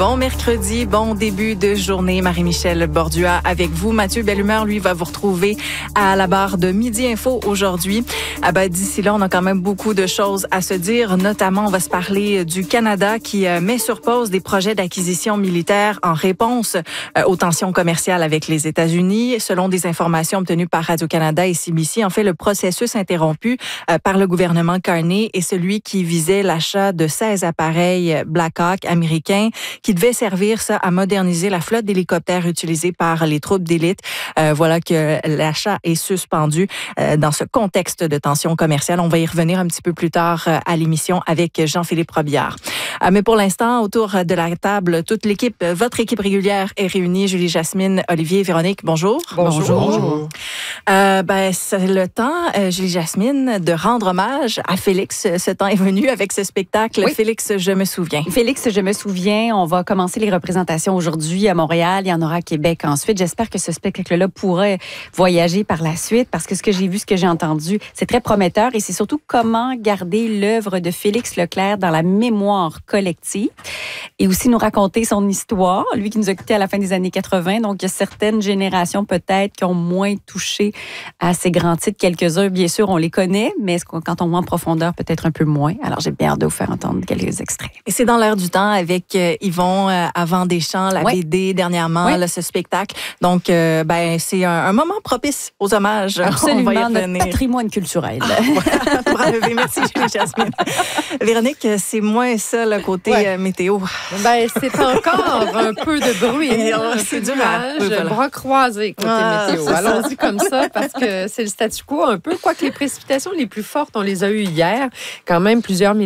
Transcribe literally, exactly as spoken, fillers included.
Bon mercredi, bon début de journée. Marie-Michel Bordua avec vous. Mathieu Bellumeur, lui, va vous retrouver à la barre de Midi Info aujourd'hui. Ah ben, d'ici là, on a quand même beaucoup de choses à se dire. Notamment, on va se parler du Canada qui met sur pause des projets d'acquisition militaire en réponse aux tensions commerciales avec les États-Unis. Selon des informations obtenues par Radio-Canada et C B C, en fait, le processus interrompu par le gouvernement Carney est celui qui visait l'achat de seize appareils Black Hawk américains qui devaient servir ça à moderniser la flotte d'hélicoptères utilisés par les troupes d'élite. Euh, voilà que l'achat est suspendu euh, dans ce contexte de tension commerciale. On va y revenir un petit peu plus tard euh, à l'émission avec Jean-Philippe Robillard. Euh, mais pour l'instant, autour de la table, toute l'équipe, votre équipe régulière est réunie. Julie, Jasmine, Olivier, Véronique, bonjour. Bonjour. Bonjour. Euh, ben, c'est le temps, euh, Julie, Jasmine, de rendre hommage à Félix. Ce temps est venu avec ce spectacle. Oui. Félix, je me souviens. Félix, je me souviens. On va commencer les représentations aujourd'hui à Montréal. Il y en aura à Québec ensuite. J'espère que ce spectacle-là pourrait voyager par la suite parce que ce que j'ai vu, ce que j'ai entendu, c'est très prometteur et c'est surtout comment garder l'œuvre de Félix Leclerc dans la mémoire collective et aussi nous raconter son histoire. Lui qui nous a quittés à la fin des années quatre-vingt. Donc, il y a certaines générations peut-être qui ont moins touché à ces grands titres. Quelques-uns, bien sûr, on les connaît, mais quand on voit en profondeur, peut-être un peu moins. Alors, j'ai bien hâte de vous faire entendre quelques extraits. Et c'est dans l'air du temps avec euh, Yvon euh, Avant Deschamps, la oui. B D dernièrement, oui. là, ce spectacle. Donc, euh, ben, c'est un, un moment propice aux hommages. Absolument, on va y notre patrimoine culturel. Ah, voilà. Bravo, merci Julie Jasmine. Véronique, c'est moins ça le côté ouais. euh, météo. Ben, c'est encore un peu de bruit. Oh, c'est du nuage, voilà. Bras croisés côté ah, météo. Allons-y comme ça parce que c'est le statu quo un peu. Quoique les précipitations les plus fortes, on les a eues hier. Quand même plusieurs